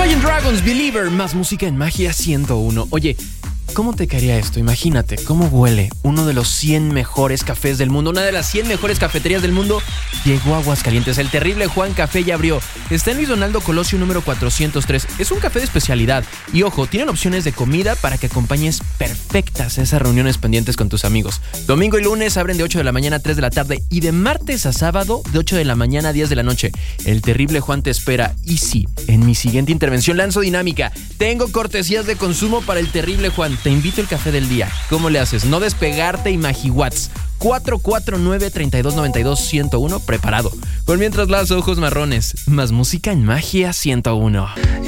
Imagine Dragons, Believer, más música en Magia 101. Oye, ¿cómo te caería esto? Imagínate cómo huele uno de los 100 mejores cafés del mundo, una de las 100 mejores cafeterías del mundo. Llegó a Aguascalientes, el Terrible Juan Café ya abrió. Está en Luis Donaldo Colosio número 403. Es un café de especialidad. Y ojo, tienen opciones de comida para que acompañes perfectas esas reuniones pendientes con tus amigos. Domingo y lunes abren de 8 de la mañana a 3 de la tarde y de martes a sábado de 8 de la mañana a 10 de la noche. El Terrible Juan te espera. Y sí, en mi siguiente intervención lanzo dinámica. Tengo cortesías de consumo para el Terrible Juan. Te invito el café del día. ¿Cómo le haces? No despegarte y Magiwatts. 449-3292-101 preparado. Por mientras, las ojos marrones. Más música en Magia 101.